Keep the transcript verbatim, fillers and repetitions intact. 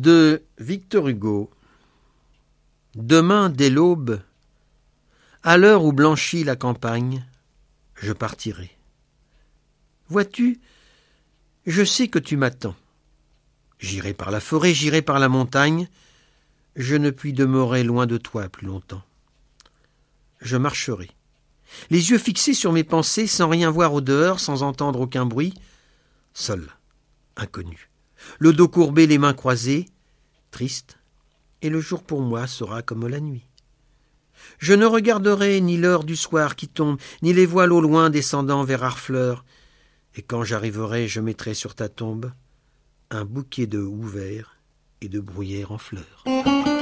De Victor Hugo. Demain, dès l'aube, à l'heure où blanchit la campagne, je partirai. Vois-tu, je sais que tu m'attends. J'irai par la forêt, j'irai par la montagne, je ne puis demeurer loin de toi plus longtemps. Je marcherai, les yeux fixés sur mes pensées, sans rien voir au dehors, sans entendre aucun bruit, seul, inconnu, le dos courbé, les mains croisées, triste, et le jour pour moi sera comme la nuit. Je ne regarderai ni l'heure du soir qui tombe, ni les voiles au loin descendant vers Harfleur, et quand j'arriverai, je mettrai sur ta tombe un bouquet de houx verts et de bruyères en fleurs.